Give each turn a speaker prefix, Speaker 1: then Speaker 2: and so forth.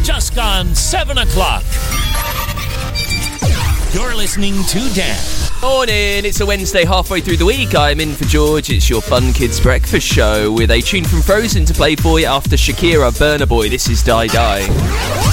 Speaker 1: just gone 7 o'clock. You're listening to Dan.
Speaker 2: Morning, it's a Wednesday halfway through the week. I'm in for George. It's your Fun Kids Breakfast Show with a tune from Frozen to play for you after Shakira, Burna Boy. This is Die Die.